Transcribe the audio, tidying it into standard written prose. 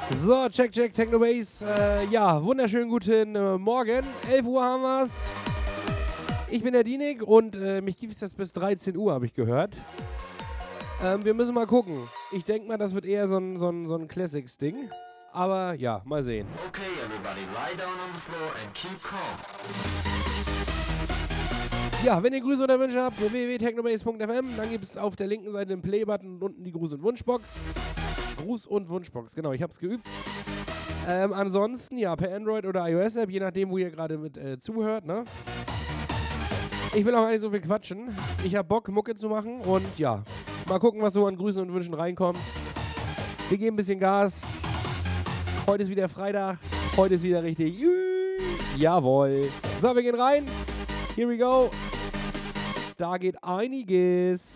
So, check, Technobase. Ja, wunderschönen guten Morgen. 11 Uhr haben wir's. Ich bin der Dienig und mich gibt es jetzt bis 13 Uhr, habe ich gehört. Wir müssen mal gucken. Ich denke mal, das wird eher so ein Classics-Ding. Aber ja, mal sehen. Okay, everybody, lie down on the floor and keep calm. Ja, wenn ihr Grüße oder Wünsche habt, www.technobase.fm, dann gibt es auf der linken Seite den Play-Button und unten die Gruß- und Wunschbox. Gruß- und Wunschbox, genau, ich habe es geübt. Ansonsten, ja, per Android oder iOS-App, je nachdem, wo ihr gerade mit zuhört, ne? Ich will auch gar nicht so viel quatschen. Ich habe Bock, Mucke zu machen und ja, mal gucken, was so an Grüßen und Wünschen reinkommt. Wir geben ein bisschen Gas. Heute ist wieder Freitag. Heute ist wieder richtig. Jawohl. So, wir gehen rein. Here we go. Da geht einiges.